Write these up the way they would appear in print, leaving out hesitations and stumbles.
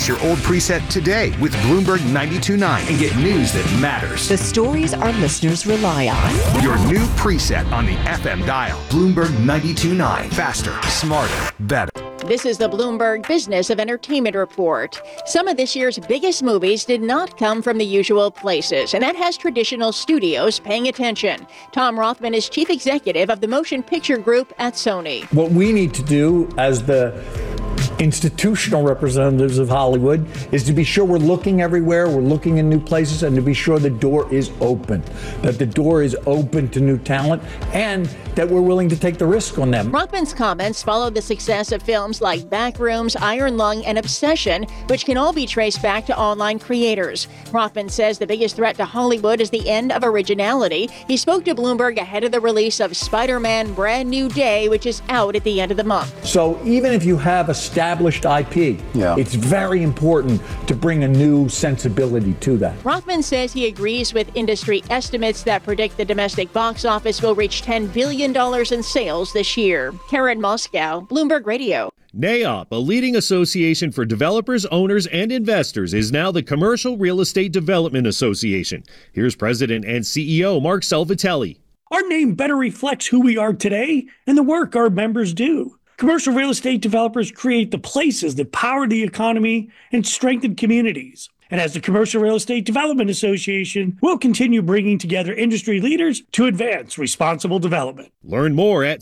Replace your old preset today with Bloomberg 92.9 and get news that matters. The stories our listeners rely on. Your new preset on the FM dial. Bloomberg 92.9. Faster, smarter, better. This is the Bloomberg Business of Entertainment Report. Some of this year's biggest movies did not come from the usual places, and that has traditional studios paying attention. Tom Rothman is chief executive of the Motion Picture Group at Sony. What we need to do as the institutional representatives of Hollywood is to be sure we're looking everywhere, we're looking in new places, and to be sure the door is open, that the door is open to new talent, and that we're willing to take the risk on them. Rothman's comments followed the success of films like Backrooms, Iron Lung, and Obsession, which can all be traced back to online creators. Rothman says the biggest threat to Hollywood is the end of originality. He spoke to Bloomberg ahead of the release of Spider-Man Brand New Day, which is out at the end of the month. So even if you have established IP, it's very important to bring a new sensibility to that. Rothman says he agrees with industry estimates that predict the domestic box office will reach $10 billion in sales this year. Karen Moscow, Bloomberg Radio. NAIOP, a leading association for developers, owners, and investors, is now the Commercial Real Estate Development Association. Here's President and CEO Mark Salvatelli. Our name better reflects who we are today and the work our members do. Commercial real estate developers create the places that power the economy and strengthen communities. And as the Commercial Real Estate Development Association, we'll continue bringing together industry leaders to advance responsible development. Learn more at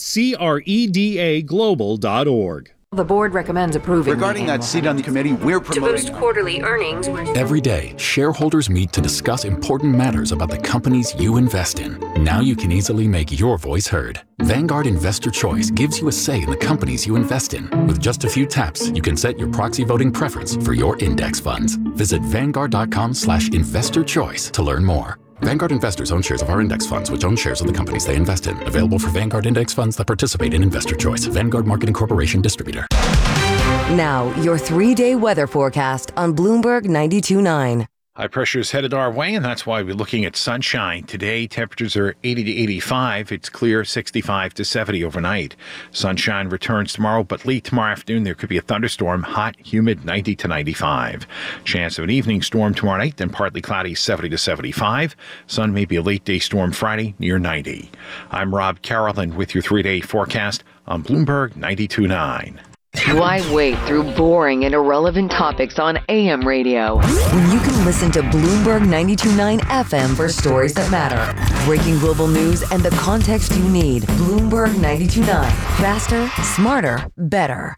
credaglobal.org. The board recommends approving. Regarding that seat on the committee, we're promoting. To boost quarterly earnings. Every day, shareholders meet to discuss important matters about the companies you invest in. Now you can easily make your voice heard. Vanguard Investor Choice gives you a say in the companies you invest in. With just a few taps, you can set your proxy voting preference for your index funds. Visit Vanguard.com/investorchoice to learn more. Vanguard investors own shares of our index funds, which own shares of the companies they invest in. Available for Vanguard index funds that participate in Investor Choice. Vanguard Marketing Corporation distributor. Now, your 3-day weather forecast on Bloomberg 92.9. High pressure is headed our way, and that's why we're looking at sunshine. Today, temperatures are 80 to 85. It's clear, 65 to 70 overnight. Sunshine returns tomorrow, but late tomorrow afternoon, there could be a thunderstorm. Hot, humid, 90 to 95. Chance of an evening storm tomorrow night, then partly cloudy, 70 to 75. Sun may be a late day storm Friday, near 90. I'm Rob Carolyn with your 3-day forecast on Bloomberg 92.9. Why wait through boring and irrelevant topics on AM radio when you can listen to Bloomberg 92.9 FM for stories that matter? Breaking global news and the context you need. Bloomberg 92.9. Faster, smarter, better.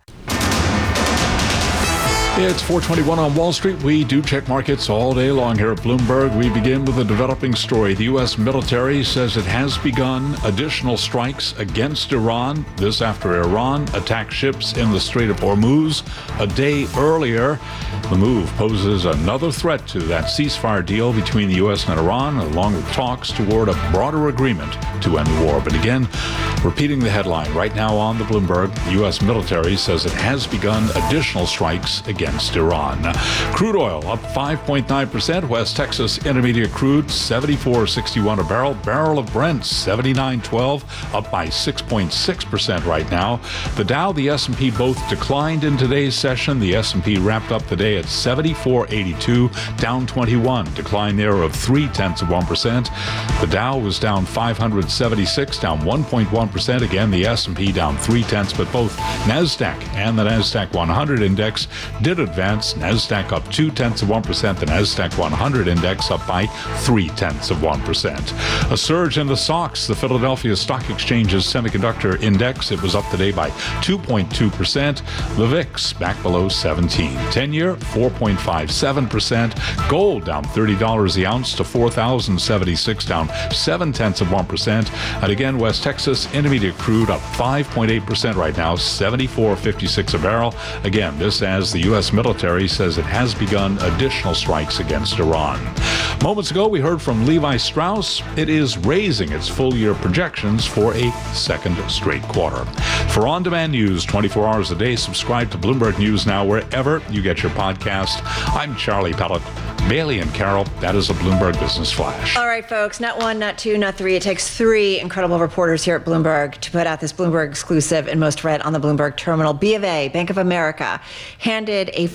It's 4:21 on Wall Street. We do check markets all day long here at Bloomberg. We begin with a developing story. The U.S. military says it has begun additional strikes against Iran. This after Iran attacked ships in the Strait of Hormuz a day earlier. The move poses another threat to that ceasefire deal between the U.S. and Iran, along with talks toward a broader agreement to end the war. But again, repeating the headline right now on the Bloomberg, the U.S. military says it has begun additional strikes against Iran. Crude oil up 5.9%. West Texas Intermediate crude $74.61 a barrel. Barrel of Brent $79.12, up by 6.6% right now. The Dow, the S&P both declined in today's session. The S&P wrapped up the day at 74.82, down 21. Decline there of 0.3%. The Dow was down 576, down 1.1%. Again, the S&P down 0.3, but both NASDAQ and the NASDAQ 100 index did advance. NASDAQ up 0.2%. The NASDAQ 100 index up by 0.3%. A surge in the SOX, the Philadelphia Stock Exchange's semiconductor index. It was up today by 2.2%. The VIX back below 17. 10-year 4.57%. Gold down $30 the ounce to $4,076, down 0.7%. And again, West Texas Intermediate crude up 5.8% right now, $74.56 a barrel. Again, this as the U.S. military says it has begun additional strikes against Iran. Moments ago, we heard from Levi Strauss. It is raising its full-year projections for a second straight quarter. For on-demand news 24 hours a day, subscribe to Bloomberg News Now wherever you get your podcast. I'm Charlie Pellet. Bailey and Carol, that is a Bloomberg Business Flash. All right, folks, not one, not two, not three. It takes three incredible reporters here at Bloomberg to put out this Bloomberg exclusive and most read on the Bloomberg terminal. B of A, Bank of America, handed a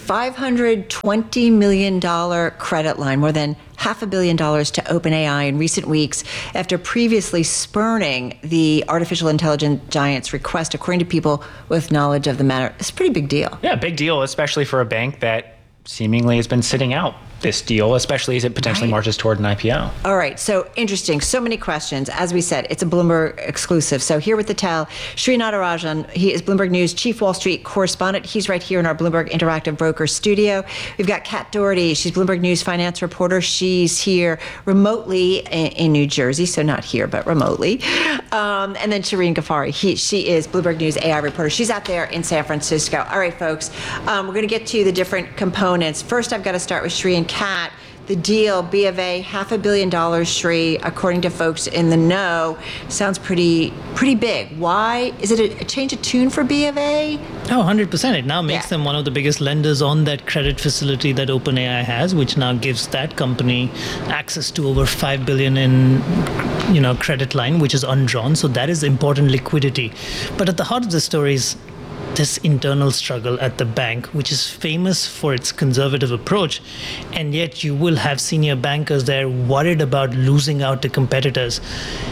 $520 million credit line, more than $500 million to OpenAI in recent weeks after previously spurning the artificial intelligence giant's request, according to people with knowledge of the matter. It's a pretty big deal. Yeah, big deal, especially for a bank that seemingly has been sitting out this deal, especially as it potentially marches toward an IPO. All right, so interesting. So many questions. As we said, it's a Bloomberg exclusive. So here with the tell, Sri Natarajan. He is Bloomberg News Chief Wall Street correspondent. He's right here in our Bloomberg Interactive Broker studio. We've got Kat Doherty. She's Bloomberg News finance reporter. She's here remotely in New Jersey, so not here, but remotely. And then Shireen Ghaffari. She is Bloomberg News AI reporter. She's out there in San Francisco. All right, folks, we're going to get to the different components. First, I've got to start with Shri and Kat. The deal, B of A, $500 million, Shri, according to folks in the know, sounds pretty big. Why? Is it a change of tune for B of A? Oh, 100%. It now makes them one of the biggest lenders on that credit facility that OpenAI has, which now gives that company access to over $5 billion in credit line, which is undrawn. So that is important liquidity. But at the heart of the story is this internal struggle at the bank, which is famous for its conservative approach, and yet you will have senior bankers there worried about losing out to competitors.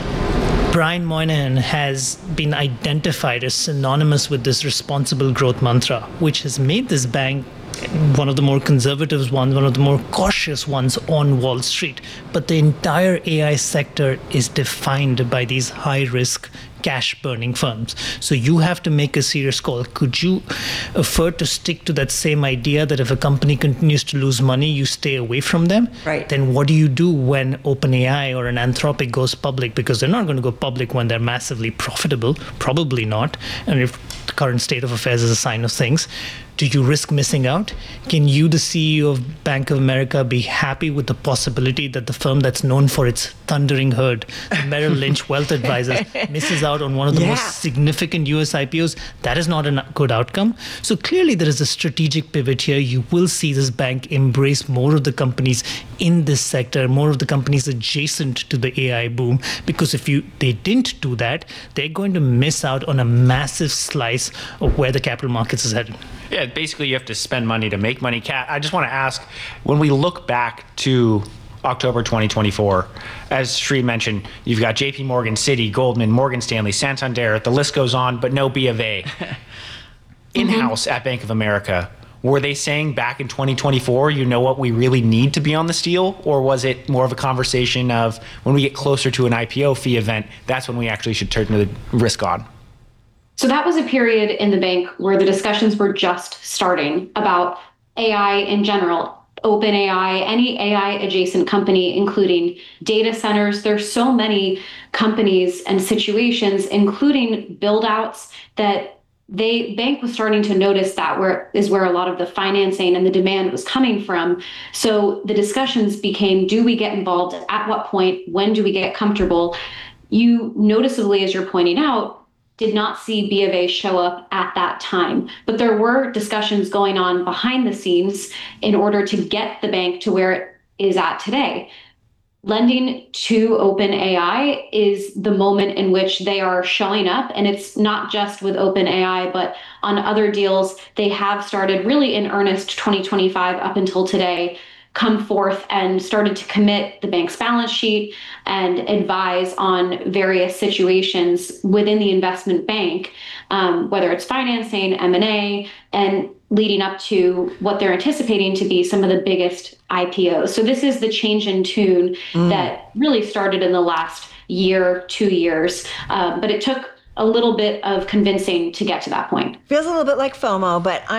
Brian Moynihan has been identified as synonymous with this responsible growth mantra, which has made this bank one of the more conservative ones, one of the more cautious ones on Wall Street. But the entire AI sector is defined by these high-risk, cash-burning firms. So you have to make a serious call. Could you afford to stick to that same idea that if a company continues to lose money, you stay away from them? Right. Then what do you do when OpenAI or an Anthropic goes public? Because they're not going to go public when they're massively profitable. Probably not. And if the current state of affairs is a sign of things, do you risk missing out? Can you, the CEO of Bank of America, be happy with the possibility that the firm that's known for its thundering herd, the Merrill Lynch Wealth Advisors, misses out on one of the most significant US IPOs? That is not a good outcome. So clearly there is a strategic pivot here. You will see this bank embrace more of the companies in this sector, more of the companies adjacent to the AI boom, because if they didn't do that, they're going to miss out on a massive slice of where the capital markets is headed. Yeah, basically you have to spend money to make money. Kat, I just want to ask, when we look back to October 2024, as Shri mentioned, you've got JP Morgan, Citi, Goldman, Morgan Stanley, Santander, the list goes on, but no B of A. In-house at Bank of America, were they saying back in 2024, you know what, we really need to be on this deal? Or was it more of a conversation of when we get closer to an IPO fee event, that's when we actually should turn the risk on? So that was a period in the bank where the discussions were just starting about AI in general, OpenAI, any AI adjacent company, including data centers. There's so many companies and situations, including build outs, that bank was starting to notice that where a lot of the financing and the demand was coming from. So the discussions became, do we get involved? At what point? When do we get comfortable? You noticeably, as you're pointing out, did not see B of A show up at that time. But there were discussions going on behind the scenes in order to get the bank to where it is at today. Lending to OpenAI is the moment in which they are showing up. And it's not just with OpenAI, but on other deals, they have started really in earnest 2025 up until today, come forth and started to commit the bank's balance sheet and advise on various situations within the investment bank, whether it's financing, M&A, and leading up to what they're anticipating to be some of the biggest IPOs. So this is the change in tune that really started in the last year, 2 years, but it took a little bit of convincing to get to that point. Feels a little bit like FOMO, but I'm not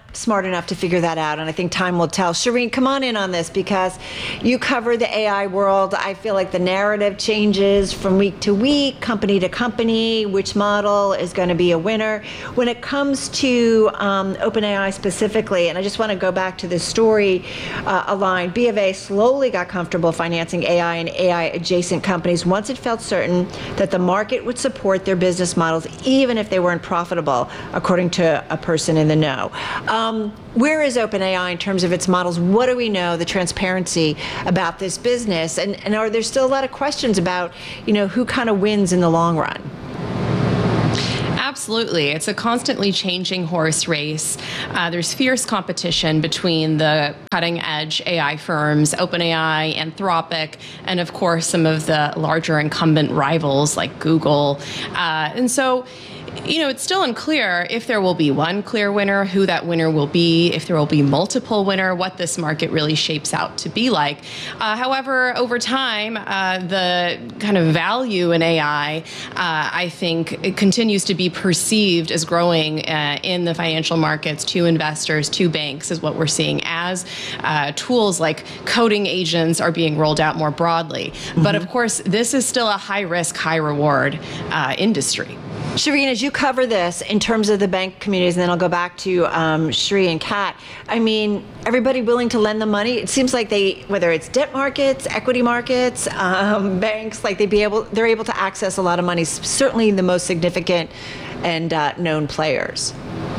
smart enough to figure that out, and I think time will tell. Shireen, come on in on this because you cover the AI world. I feel like the narrative changes from week to week, company to company, which model is going to be a winner. When it comes to OpenAI specifically, and I just want to go back to this story line, B of A slowly got comfortable financing AI and AI-adjacent companies once it felt certain that the market would support their business models, even if they weren't profitable, according to a person in the know. Where is OpenAI in terms of its models? What do we know, the transparency about this business? And are there still a lot of questions about, who kind of wins in the long run? Absolutely. It's a constantly changing horse race. There's fierce competition between the cutting edge AI firms, OpenAI, Anthropic, and of course, some of the larger incumbent rivals like Google. And so, it's still unclear if there will be one clear winner, who that winner will be, if there will be multiple winner, what this market really shapes out to be like. However, over time, the kind of value in AI, I think, it continues to be perceived as growing in the financial markets to investors, to banks, is what we're seeing as tools like coding agents are being rolled out more broadly. Mm-hmm. But of course, this is still a high risk, high reward industry. Shireen, as you cover this in terms of the bank communities, and then I'll go back to Shri and Kat, I mean, everybody willing to lend them money? It seems like whether it's debt markets, equity markets, banks, like they're able to access a lot of money, certainly the most significant and known players.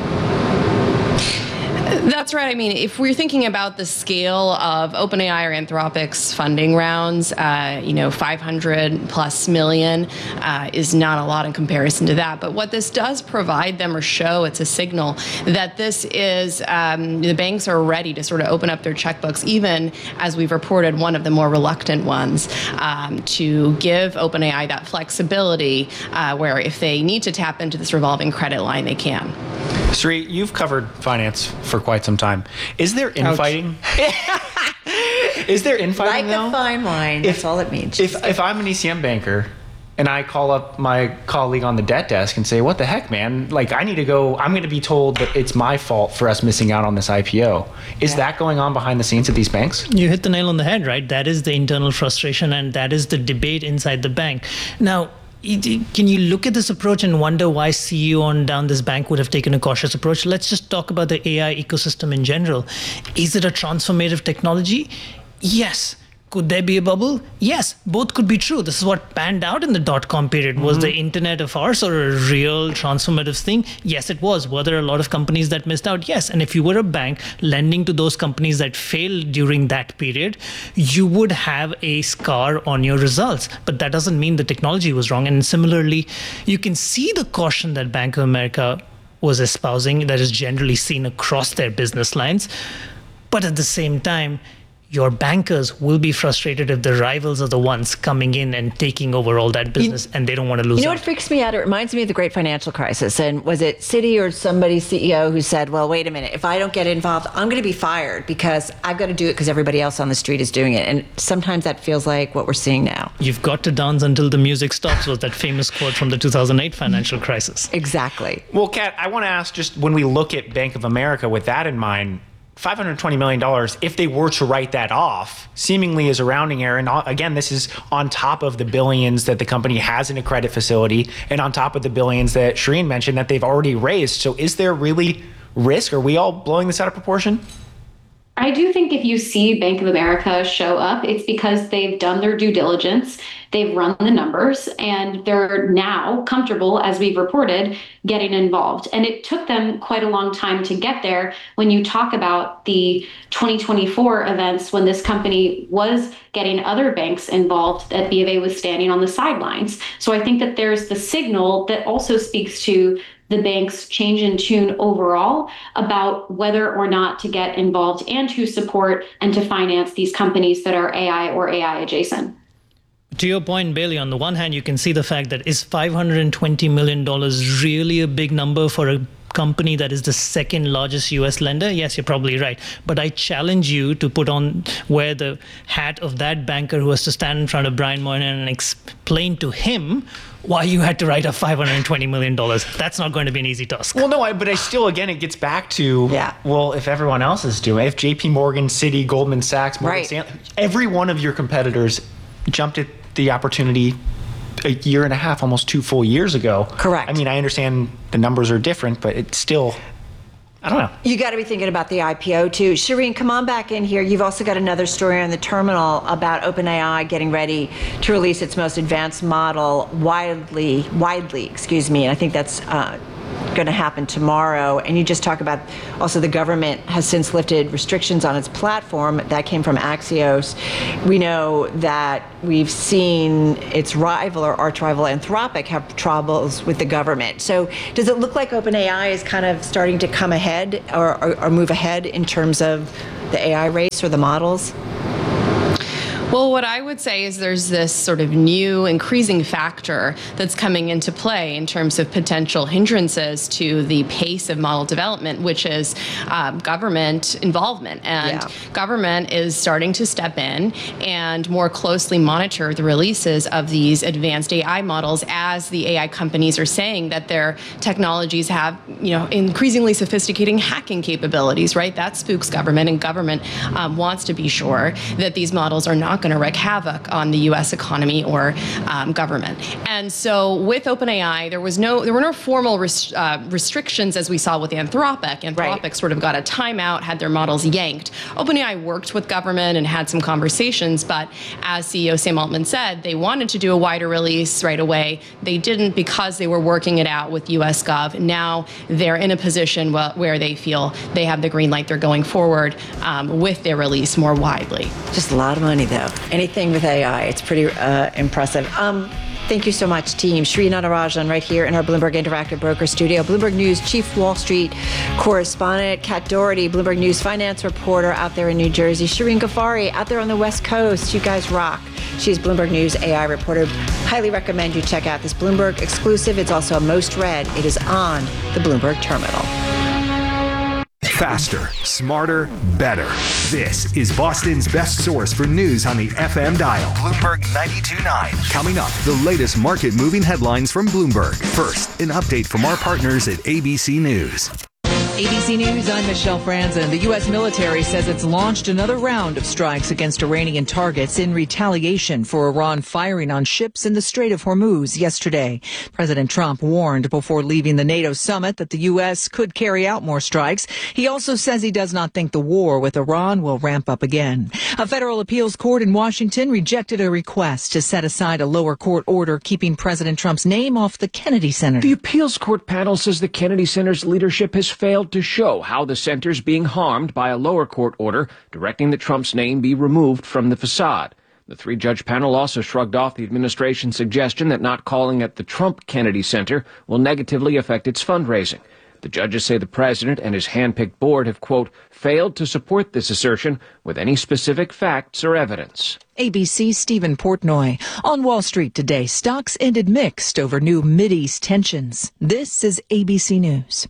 That's right. I mean, if we're thinking about the scale of OpenAI or Anthropic's funding rounds, 500 plus million is not a lot in comparison to that. But what this does provide them or show, it's a signal that this is, the banks are ready to sort of open up their checkbooks, even as we've reported, one of the more reluctant ones, to give OpenAI that flexibility where if they need to tap into this revolving credit line, they can. Sri, you've covered finance for quite some time. Is there infighting? Is there infighting, like though? A fine wine, that's all it means. If I'm an ECM banker and I call up my colleague on the debt desk and say, what the heck, man? Like, I'm going to be told that it's my fault for us missing out on this IPO. Is that going on behind the scenes at these banks? You hit the nail on the head, right? That is the internal frustration, and that is the debate inside the bank. Now, can you look at this approach and wonder why CEO on down this bank would have taken a cautious approach? Let's just talk about the AI ecosystem in general. Is it a transformative technology? Yes. Could there be a bubble? Yes, both could be true. This is what panned out in the dot-com period. Mm-hmm. Was the internet a farce or a real transformative thing? Yes, it was. Were there a lot of companies that missed out? Yes. And if you were a bank lending to those companies that failed during that period, you would have a scar on your results. But that doesn't mean the technology was wrong. And similarly, you can see the caution that Bank of America was espousing that is generally seen across their business lines. But at the same time, your bankers will be frustrated if the rivals are the ones coming in and taking over all that business, and they don't want to lose. What freaks me out? It reminds me of the Great Financial Crisis. And was it Citi or somebody's CEO who said, well, wait a minute, if I don't get involved, I'm going to be fired because I've got to do it because everybody else on the street is doing it. And sometimes that feels like what we're seeing now. You've got to dance until the music stops was that famous quote from the 2008 financial crisis. Exactly. Well, Kat, I want to ask, just when we look at Bank of America with that in mind, $520 million, if they were to write that off, seemingly is a rounding error. And again, this is on top of the billions that the company has in a credit facility and on top of the billions that Shireen mentioned that they've already raised. So is there really risk? Are we all blowing this out of proportion? I do think if you see Bank of America show up, it's because they've done their due diligence, they've run the numbers, and they're now comfortable, as we've reported, getting involved. And it took them quite a long time to get there. When you talk about the 2024 events, when this company was getting other banks involved, that B of A was standing on the sidelines. So I think that there's the signal that also speaks to the bank's change in tune overall about whether or not to get involved and to support and to finance these companies that are AI or AI adjacent. To your point, Bailey, on the one hand, you can see the fact that is $520 million really a big number for a company that is the second largest US lender, yes, you're probably right. But I challenge you to wear the hat of that banker who has to stand in front of Brian Moynihan and explain to him why you had to write off $520 million. That's not going to be an easy task. Well, no, but I still, again, it gets back to, well, if everyone else is doing it, if JP Morgan, Citi, Goldman Sachs, Morgan Stanley, every one of your competitors jumped at the opportunity a year and a half, almost 2 full years ago. Correct. I mean, I understand the numbers are different, but it's still, I don't know. You got to be thinking about the IPO too. Shireen, come on back in here. You've also got another story on the terminal about OpenAI getting ready to release its most advanced model widely, and I think that's going to happen tomorrow. And you just talk about also the government has since lifted restrictions on its platform. That came from Axios. We know that we've seen its rival or arch rival Anthropic have troubles with the government. So does it look like OpenAI is kind of starting to come ahead or move ahead in terms of the AI race or the models? Well, what I would say is there's this sort of new increasing factor that's coming into play in terms of potential hindrances to the pace of model development, which is government involvement. And government is starting to step in and more closely monitor the releases of these advanced AI models as the AI companies are saying that their technologies have, increasingly sophisticating hacking capabilities, right? That spooks government, and government wants to be sure that these models are not going to wreak havoc on the U.S. economy or government. And so with OpenAI, there were no formal restrictions as we saw with Anthropic. Anthropic sort of got a timeout, had their models yanked. OpenAI worked with government and had some conversations, but as CEO Sam Altman said, they wanted to do a wider release right away. They didn't because they were working it out with U.S. Gov. Now they're in a position where they feel they have the green light. They're going forward with their release more widely. Just a lot of money, though. Anything with AI, it's pretty impressive. Thank you so much, team. Sri Natarajan right here in our Bloomberg Interactive Broker Studio. Bloomberg News Chief Wall Street Correspondent, Kat Doherty, Bloomberg News Finance Reporter out there in New Jersey. Shireen Ghaffari out there on the West Coast. You guys rock. She's Bloomberg News AI reporter. Highly recommend you check out this Bloomberg exclusive. It's also a most read. It is on the Bloomberg Terminal. Faster, smarter, better. This is Boston's best source for news on the FM dial. Bloomberg 92.9. Coming up, the latest market-moving headlines from Bloomberg. First, an update from our partners at ABC News. ABC News, I'm Michelle Franzen. The U.S. military says it's launched another round of strikes against Iranian targets in retaliation for Iran firing on ships in the Strait of Hormuz yesterday. President Trump warned before leaving the NATO summit that the U.S. could carry out more strikes. He also says he does not think the war with Iran will ramp up again. A federal appeals court in Washington rejected a request to set aside a lower court order keeping President Trump's name off the Kennedy Center. The appeals court panel says the Kennedy Center's leadership has failed to show how the center's being harmed by a lower court order directing that Trump's name be removed from the facade. The 3-judge panel also shrugged off the administration's suggestion that not calling it the Trump Kennedy Center will negatively affect its fundraising. The judges say the president and his hand-picked board have, quote, failed to support this assertion with any specific facts or evidence. ABC's Stephen Portnoy. On Wall Street today, stocks ended mixed over new Mideast tensions. This is ABC News.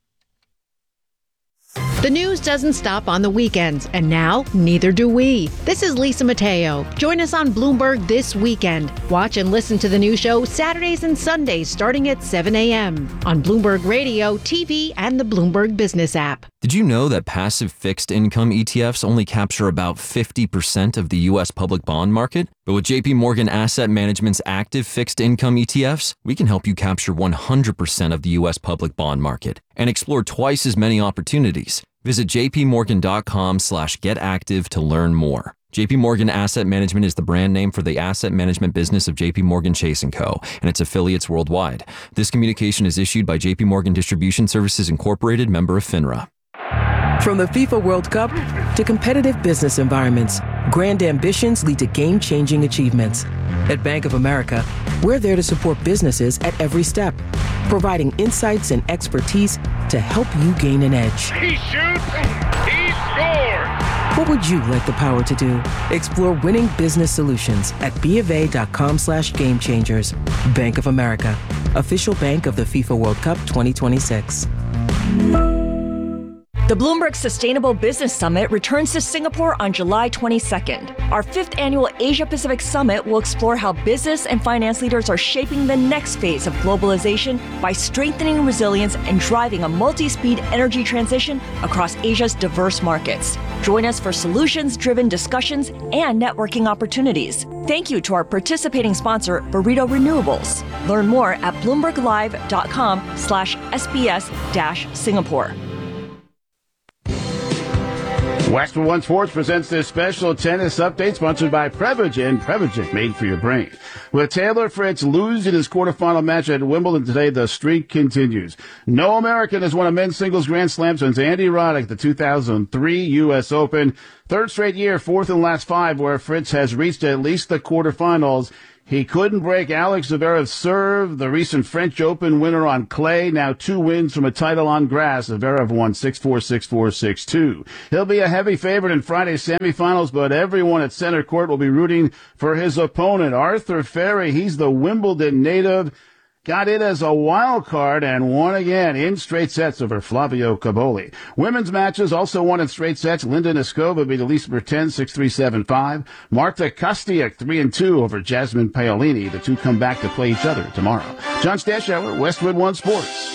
The news doesn't stop on the weekends, and now neither do we. This is Lisa Mateo. Join us on Bloomberg this weekend. Watch and listen to the new show Saturdays and Sundays starting at 7 a.m. on Bloomberg Radio, TV, and the Bloomberg Business app. Did you know that passive fixed income ETFs only capture about 50% of the U.S. public bond market? But with JP Morgan Asset Management's active fixed income ETFs, we can help you capture 100% of the U.S. public bond market and explore twice as many opportunities. Visit jpmorgan.com/getactive to learn more. JP Morgan Asset Management is the brand name for the asset management business of JP Morgan Chase & Co. and its affiliates worldwide. This communication is issued by JP Morgan Distribution Services Incorporated, member of FINRA. From the FIFA World Cup to competitive business environments, grand ambitions lead to game-changing achievements. At Bank of America, we're there to support businesses at every step, providing insights and expertise to help you gain an edge. He shoots, he scores! What would you like the power to do? Explore winning business solutions at BofA.com/gamechangers. Bank of America, official bank of the FIFA World Cup 2026. The Bloomberg Sustainable Business Summit returns to Singapore on July 22nd. Our 5th annual Asia-Pacific Summit will explore how business and finance leaders are shaping the next phase of globalization by strengthening resilience and driving a multi-speed energy transition across Asia's diverse markets. Join us for solutions-driven discussions and networking opportunities. Thank you to our participating sponsor, Burrito Renewables. Learn more at bloomberglive.com/SBS-Singapore. Westwood One Sports presents this special tennis update sponsored by Prevagen. Prevagen, made for your brain. With Taylor Fritz losing his quarterfinal match at Wimbledon today, the streak continues. No American has won a men's singles Grand Slam since Andy Roddick at the 2003 U.S. Open. Third straight year, fourth in the last 5, where Fritz has reached at least the quarterfinals. He couldn't break Alex Zverev's serve, the recent French Open winner on clay. Now 2 wins from a title on grass. Zverev won 6-4, 6-4, 6-2. He'll be a heavy favorite in Friday's semifinals, but everyone at center court will be rooting for his opponent, Arthur Ferry. He's the Wimbledon native. Got in as a wild card and won again in straight sets over Flavio Caboli. Women's matches also won in straight sets. Linda Neskova beat Elise Berten 6-3, 7-5. Marta Kostyuk 3-2 over Jasmine Paolini. The two come back to play each other tomorrow. John Stashower, Westwood One Sports.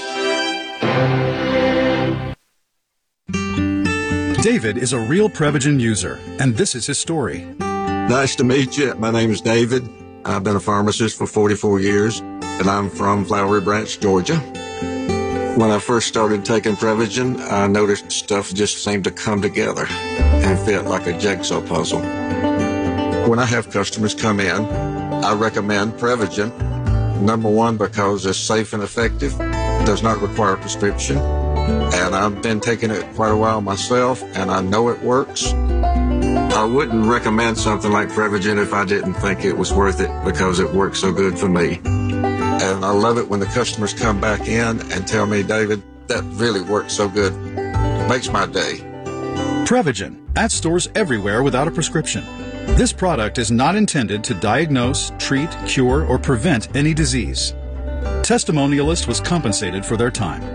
David is a real Prevagen user, and this is his story. Nice to meet you. My name is David. I've been a pharmacist for 44 years, and I'm from Flowery Branch, Georgia. When I first started taking Prevagen, I noticed stuff just seemed to come together and fit like a jigsaw puzzle. When I have customers come in, I recommend Prevagen. Number one, because it's safe and effective, does not require a prescription, and I've been taking it quite a while myself, and I know it works. I wouldn't recommend something like Prevagen if I didn't think it was worth it, because it works so good for me. And I love it when the customers come back in and tell me, David, that really works so good. Makes my day. Prevagen, at stores everywhere without a prescription. This product is not intended to diagnose, treat, cure, or prevent any disease. Testimonialist was compensated for their time.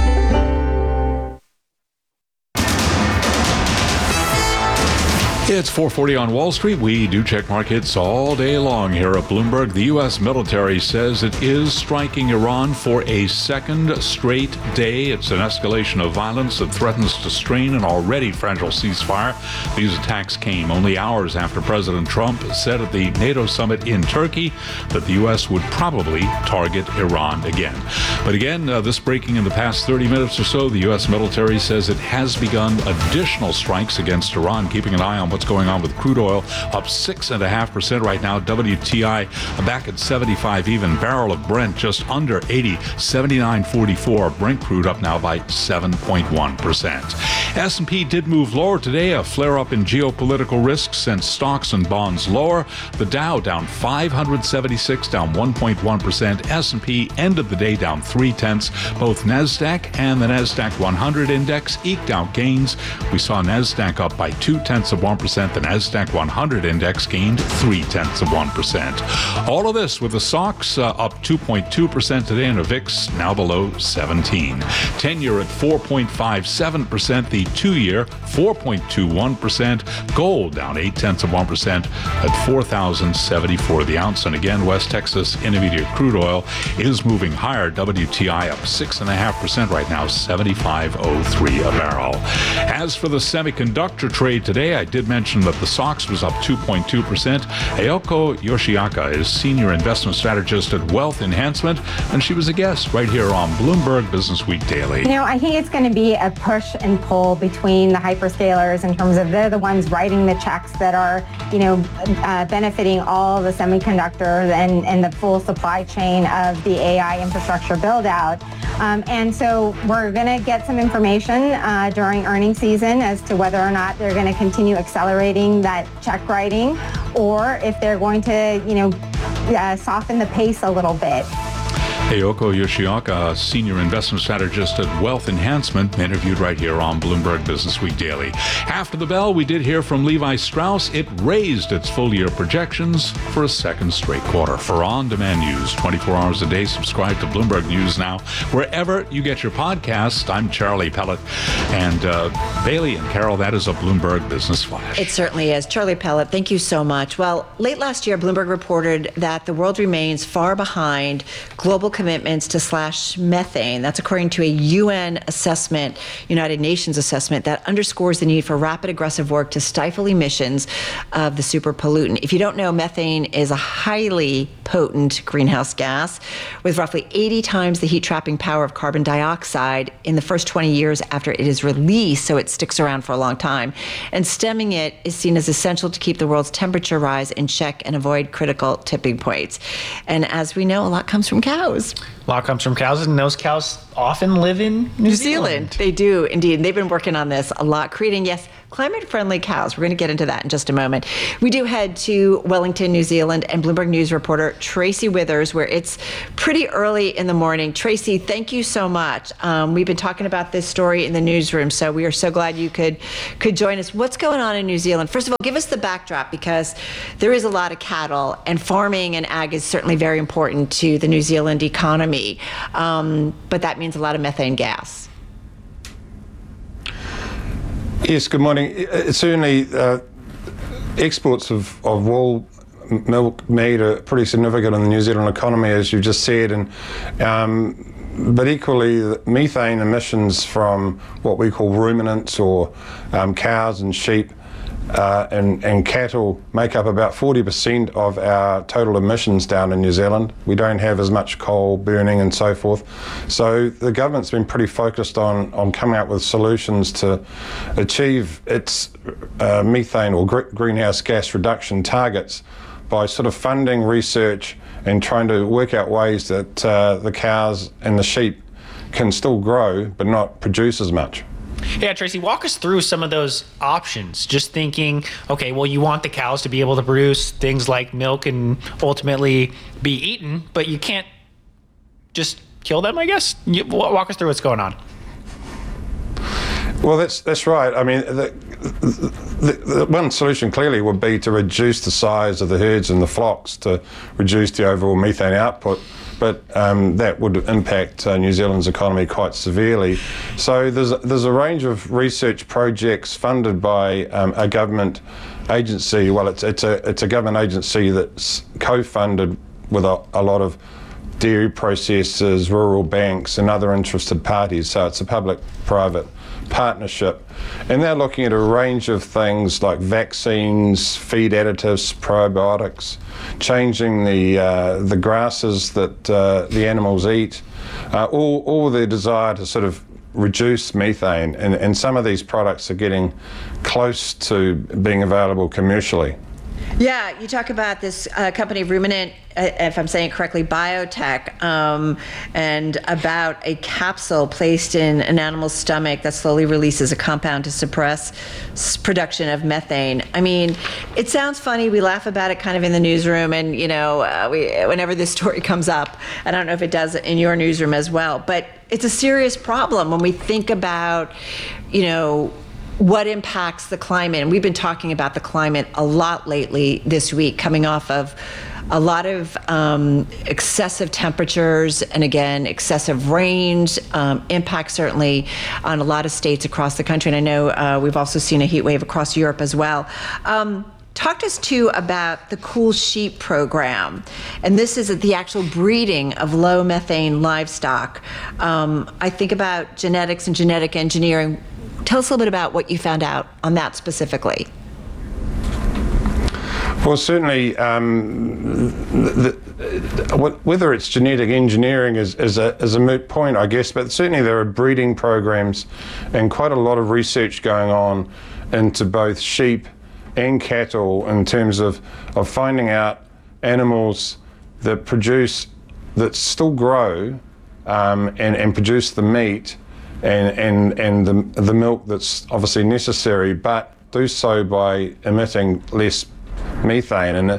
It's 4:40 on Wall Street. We do check markets all day long here at Bloomberg. The U.S. military says it is striking Iran for a second straight day. It's an escalation of violence that threatens to strain an already fragile ceasefire. These attacks came only hours after President Trump said at the NATO summit in Turkey that the U.S. would probably target Iran again. But again, this breaking in the past 30 minutes or so, the U.S. military says it has begun additional strikes against Iran, keeping an eye on what's going on with crude oil, up 6.5% right now. WTI back at 75 even. Barrel of Brent just under 80, 79.44. Brent crude up now by 7.1%. S&P did move lower today. A flare-up in geopolitical risks sent stocks and bonds lower. The Dow down 576, down 1.1%. S&P ended the day down 0.3. Both NASDAQ and the NASDAQ 100 index eked out gains. We saw NASDAQ up by 0.2%. The NASDAQ 100 index gained 0.3%. All of this with the SOX up 2.2% today and a VIX now below 17. 10-year at 4.57%. The 2-year 4.21%. Gold down 0.8% at $4,074 the ounce. And again, West Texas Intermediate crude oil is moving higher. WTI up 6.5% right now, 75.03 a barrel. As for the semiconductor trade today, I did mention that the SOX was up 2.2%. Ayoko Yoshiaka is Senior Investment Strategist at Wealth Enhancement, and she was a guest right here on Bloomberg Business Week Daily. You know, I think it's going to be a push and pull between the hyperscalers in terms of they're the ones writing the checks that are, benefiting all the semiconductors and the full supply chain of the AI infrastructure build out. And so we're going to get some information during earnings season as to whether or not they're going to continue accelerating that check writing, or if they're going to, soften the pace a little bit. Ayoko Yoshioka, senior investment strategist at Wealth Enhancement, interviewed right here on Bloomberg Business Week Daily. After the bell, we did hear from Levi Strauss. It raised its full-year projections for a second straight quarter. For on-demand news, 24 hours a day, subscribe to Bloomberg News Now, wherever you get your podcasts. I'm Charlie Pellet, and Bailey and Carol, that is a Bloomberg Business Flash. It certainly is. Charlie Pellet, thank you so much. Well, late last year, Bloomberg reported that the world remains far behind global commitments to slash methane. That's according to a UN assessment, United Nations assessment, that underscores the need for rapid, aggressive work to stifle emissions of the super pollutant. If you don't know, methane is a highly potent greenhouse gas with roughly 80 times the heat-trapping power of carbon dioxide in the first 20 years after it is released, so it sticks around for a long time. And stemming it is seen as essential to keep the world's temperature rise in check and avoid critical tipping points. And as we know, a lot comes from cows. A lot comes from cows, and those cows often live in New Zealand. They do, indeed. They've been working on this a lot, creating, yes, climate-friendly cows. We're going to get into that in just a moment. We do head to Wellington, New Zealand, and Bloomberg News reporter Tracy Withers, where it's pretty early in the morning. Tracy, thank you so much. We've been talking about this story in the newsroom, so we are so glad you could join us. What's going on in New Zealand? First of all, give us the backdrop, because there is a lot of cattle, and farming and ag is certainly very important to the New Zealand economy. But that means a lot of methane gas. Yes, good morning. Certainly, exports of wool, milk, meat are pretty significant in the New Zealand economy, as you just said, and but equally, the methane emissions from what we call ruminants or cows and sheep and cattle make up about 40% of our total emissions down in New Zealand. We don't have as much coal burning and so forth. So the government's been pretty focused on coming up with solutions to achieve its methane or greenhouse gas reduction targets by sort of funding research and trying to work out ways that the cows and the sheep can still grow but not produce as much. Yeah, Tracy, walk us through some of those options. Just thinking, okay, well, you want the cows to be able to produce things like milk and ultimately be eaten, but you can't just kill them, I guess? Walk us through what's going on. Well, that's right. I mean, the one solution clearly would be to reduce the size of the herds and the flocks to reduce the overall methane output. But that would impact New Zealand's economy quite severely. So there's a range of research projects funded by a government agency. Well, it's a government agency that's co-funded with a lot of dairy processors, rural banks, and other interested parties. So it's a public-private partnership, and they're looking at a range of things like vaccines, feed additives, probiotics, changing the grasses that the animals eat, all with their desire to sort of reduce methane, and some of these products are getting close to being available commercially. Yeah, you talk about this company, Ruminant, if I'm saying it correctly, biotech, and about a capsule placed in an animal's stomach that slowly releases a compound to suppress production of methane. I mean, it sounds funny. We laugh about it kind of in the newsroom, and whenever this story comes up, I don't know if it does in your newsroom as well, but it's a serious problem when we think about, what impacts the climate. And we've been talking about the climate a lot lately this week, coming off of a lot of excessive temperatures and, again, excessive rains, impact certainly on a lot of states across the country. And I know we've also seen a heat wave across Europe as well. Talk to us, too, about the Cool Sheep program. And this is the actual breeding of low methane livestock. I think about genetics and genetic engineering. Tell us a little bit about what you found out on that specifically. Well, certainly, whether it's genetic engineering is a moot point, I guess, but certainly there are breeding programs and quite a lot of research going on into both sheep and cattle in terms of finding out animals that still grow and produce the meat and the milk that's obviously necessary, but do so by emitting less methane. And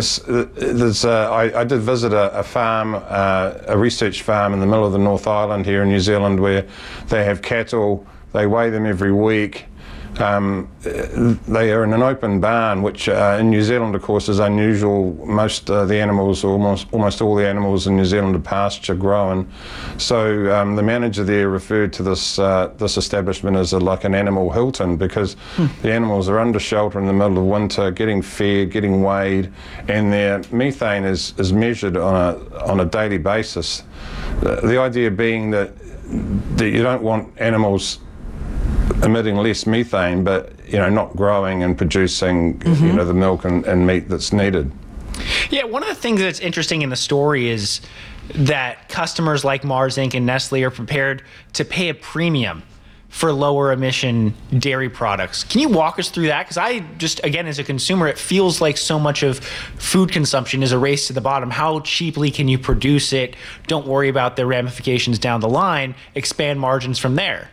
I did visit a farm, a research farm in the middle of the North Island here in New Zealand, where they have cattle. They weigh them every week. They are in an open barn, which in New Zealand, of course, is unusual. Most the animals, almost all the animals in New Zealand, are pasture grown. So the manager there referred to this establishment as like an animal Hilton, because the animals are under shelter in the middle of winter, getting fed, getting weighed, and their methane is measured on a daily basis. The idea being that you don't want animals emitting less methane, but not growing and producing the milk and meat that's needed. Yeah, one of the things that's interesting in the story is that customers like Mars Inc. and Nestle are prepared to pay a premium for lower emission dairy products. Can you walk us through that? Because I just, again, as a consumer, it feels like so much of food consumption is a race to the bottom. How cheaply can you produce it? Don't worry about the ramifications down the line. Expand margins from there.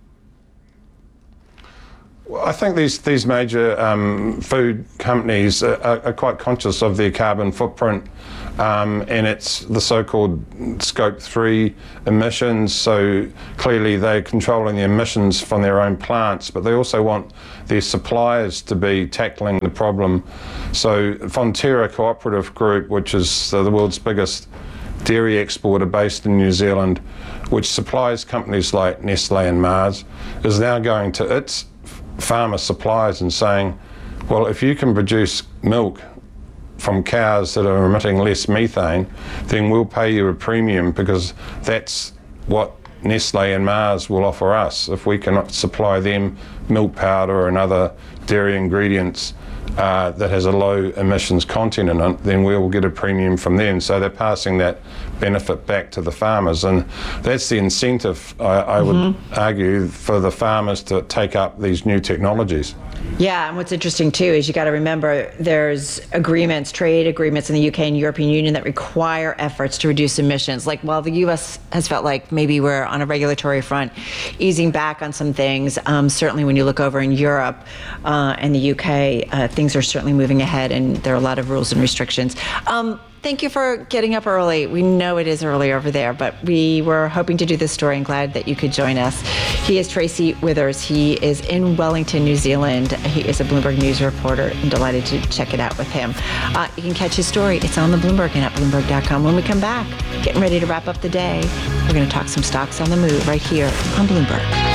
Well, I think these major food companies are quite conscious of their carbon footprint, and it's the so-called Scope 3 emissions. So clearly they're controlling the emissions from their own plants, but they also want their suppliers to be tackling the problem. So Fonterra Cooperative Group, which is the world's biggest dairy exporter based in New Zealand, which supplies companies like Nestle and Mars, is now going to its farmer suppliers and saying, well, if you can produce milk from cows that are emitting less methane, then we'll pay you a premium, because that's what Nestle and Mars will offer us. If we cannot supply them milk powder and other dairy ingredients that has a low emissions content in it, then we'll get a premium from them. So they're passing that benefit back to the farmers, and that's the incentive, I would argue, for the farmers to take up these new technologies. Yeah, and what's interesting too is you got to remember there's trade agreements in the UK and European Union that require efforts to reduce emissions. Like, while the US has felt like maybe we're on a regulatory front easing back on some things, certainly when you look over in Europe and the UK, things are certainly moving ahead, and there are a lot of rules and restrictions. Thank you for getting up early. We know it is early over there, but we were hoping to do this story and glad that you could join us. He is Tracy Withers. He is in Wellington, New Zealand. He is a Bloomberg News reporter. I'm delighted to check it out with him. You can catch his story. It's on the Bloomberg and at Bloomberg.com. When we come back, getting ready to wrap up the day, we're going to talk some stocks on the move right here on Bloomberg.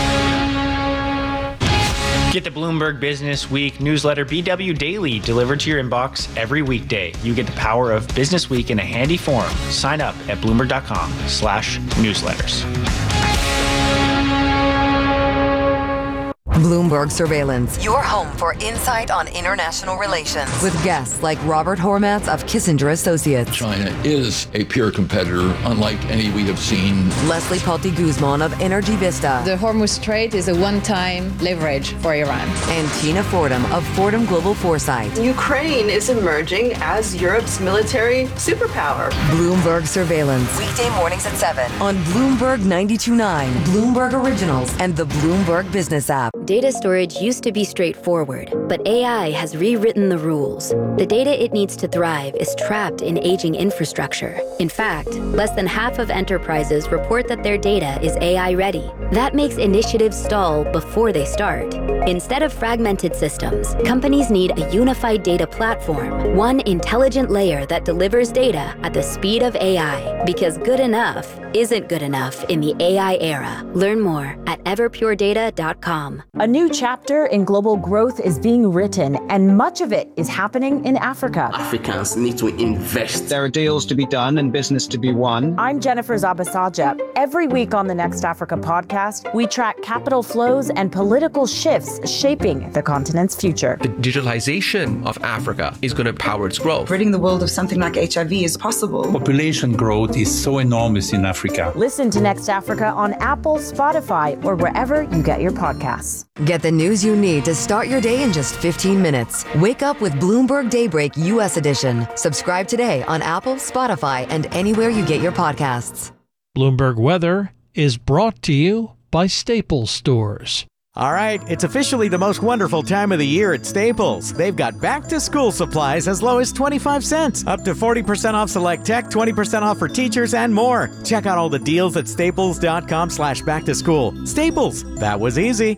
Get the Bloomberg Business Week newsletter BW Daily delivered to your inbox every weekday. You get the power of Business Week in a handy form. Sign up at Bloomberg.com/newsletters. Bloomberg Surveillance, your home for insight on international relations. With guests like Robert Hormats of Kissinger Associates. China is a peer competitor, unlike any we have seen. Leslie Palti-Guzman of Energy Vista. The Hormuz Strait is a one-time leverage for Iran. And Tina Fordham of Fordham Global Foresight. Ukraine is emerging as Europe's military superpower. Bloomberg Surveillance. Weekday mornings at 7 on Bloomberg 92.9, Bloomberg Originals, and the Bloomberg Business app. Data storage used to be straightforward, but AI has rewritten the rules. The data it needs to thrive is trapped in aging infrastructure. In fact, less than half of enterprises report that their data is AI ready. That makes initiatives stall before they start. Instead of fragmented systems, companies need a unified data platform, one intelligent layer that delivers data at the speed of AI, because good enough isn't good enough in the AI era. Learn more at everpuredata.com. A new chapter in global growth is being written, and much of it is happening in Africa. Africans need to invest. There are deals to be done and business to be won. I'm Jennifer Zabasaja. Every week on the Next Africa podcast, we track capital flows and political shifts shaping the continent's future. The digitalization of Africa is going to power its growth. Ridding the world of something like HIV is possible. Population growth is so enormous in Africa. Listen to Next Africa on Apple, Spotify, or wherever you get your podcasts. Get the news you need to start your day in just 15 minutes. Wake up with Bloomberg Daybreak U.S. Edition. Subscribe today on Apple, Spotify, and anywhere you get your podcasts. Bloomberg Weather is brought to you by Staples Stores. All right, it's officially the most wonderful time of the year at Staples. They've got back-to-school supplies as low as 25 cents, up to 40% off select tech, 20% off for teachers, and more. Check out all the deals at staples.com/back-to-school. Staples, that was easy.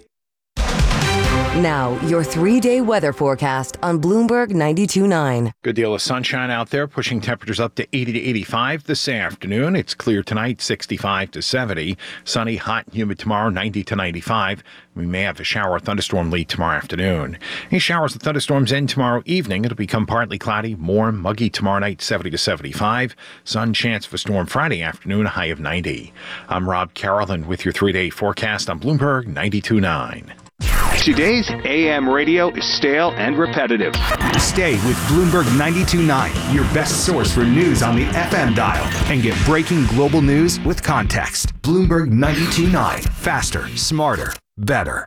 Now, your 3-day weather forecast on Bloomberg 92.9. Good deal of sunshine out there, pushing temperatures up to 80 to 85 this afternoon. It's clear tonight, 65 to 70. Sunny, hot, and humid tomorrow, 90 to 95. We may have a shower or thunderstorm lead tomorrow afternoon. Any showers and thunderstorms end tomorrow evening. It'll become partly cloudy, warm, muggy tomorrow night, 70 to 75. Sun chance for storm Friday afternoon, a high of 90. I'm Rob Carolyn with your 3-day forecast on Bloomberg 92.9. Today's AM radio is stale and repetitive. Stay with Bloomberg 92.9, your best source for news on the FM dial, and get breaking global news with context. Bloomberg 92.9, faster, smarter, better.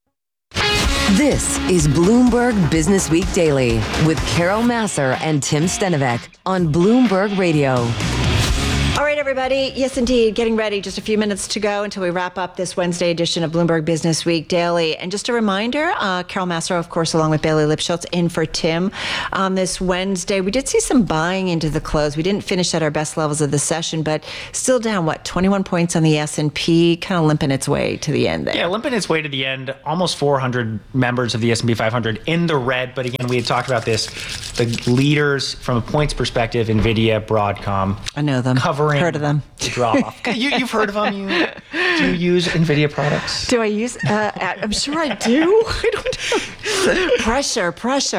This is Bloomberg Business Week Daily with Carol Massar and Tim Stenovec on Bloomberg Radio. All right, everybody. Yes, indeed. Getting ready. Just a few minutes to go until we wrap up this Wednesday edition of Bloomberg Business Week Daily. And just a reminder, Carol Massar, of course, along with Bailey Lipschultz, in for Tim on this Wednesday. We did see some buying into the close. We didn't finish at our best levels of the session, but still down, 21 points on the S&P, kind of limping its way to the end there. Yeah, limping its way to the end. Almost 400 members of the S&P 500 in the red. But again, we had talked about this. The leaders from a points perspective, NVIDIA, Broadcom. I know them. Heard of them. Drop off. You've heard of them. Do you use NVIDIA products? Do I use? I'm sure I do. I don't know. Pressure.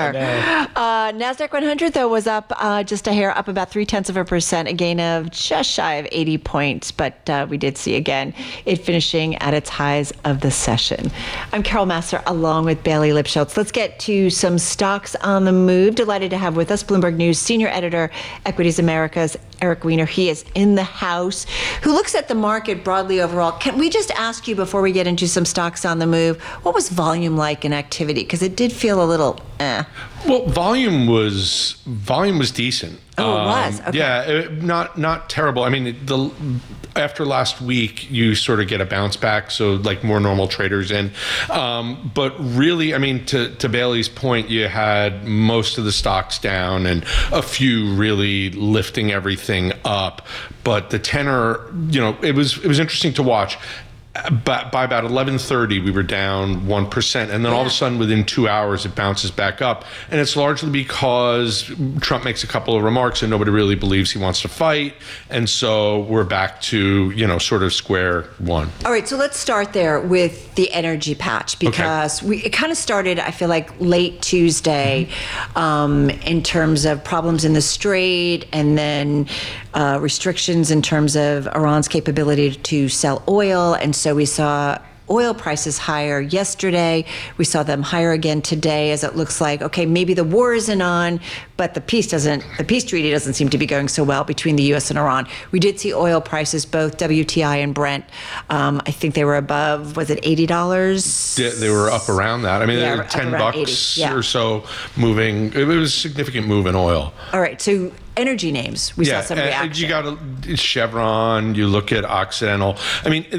NASDAQ 100 though was up just a hair, up about 0.3%, a gain of just shy of 80 points. But we did see again it finishing at its highs of the session. I'm Carol Massar along with Bailey Lipschultz. Let's get to some stocks on the move. Delighted to have with us Bloomberg News senior editor, Equities Americas, Eric Weiner. He is in the house, who looks at the market broadly overall. Can we just ask you before we get into some stocks on the move, what was volume like in activity? Because it did feel a little Well, volume was decent. Oh, it was? Okay. Yeah, not terrible. I mean, after last week, you sort of get a bounce back, so like more normal traders in. But really, I mean, to Bailey's point, you had most of the stocks down and a few really lifting everything up. But the tenor, it was interesting to watch. But by about 11:30, we were down 1%. And then all of a sudden, within 2 hours, it bounces back up. And it's largely because Trump makes a couple of remarks and nobody really believes he wants to fight. And so we're back to, sort of square one. All right. So let's start there with the energy patch, because it kind of started, I feel like, late Tuesday in terms of problems in the Strait, and then restrictions in terms of Iran's capability to sell oil. And so we saw oil prices higher yesterday. We saw them higher again today, as it looks like, okay, maybe the war isn't on, but the peace treaty doesn't seem to be going so well between the U.S. and Iran. We did see oil prices, both WTI and Brent. I think they were above, was it $80? Yeah, they were up around that. I mean, they were $10 or so moving. It was a significant move in oil. All right, so energy names, we saw some reaction. You got Chevron, you look at Occidental. I mean,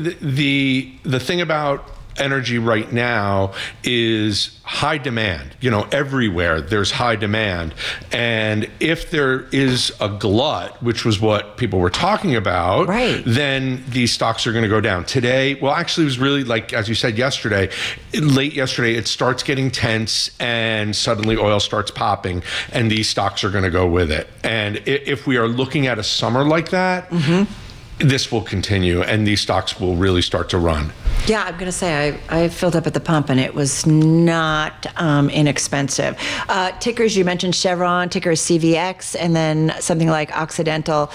the thing about energy right now is high demand. Everywhere there's high demand. And if there is a glut, which was what people were talking about, then these stocks are going to go down. Today, well, actually, it was really like, as you said late yesterday, it starts getting tense and suddenly oil starts popping and these stocks are going to go with it. And if we are looking at a summer like that, this will continue and these stocks will really start to run. Yeah, I'm going to say I filled up at the pump and it was not inexpensive. Tickers, you mentioned Chevron, ticker is CVX, and then something like Occidental.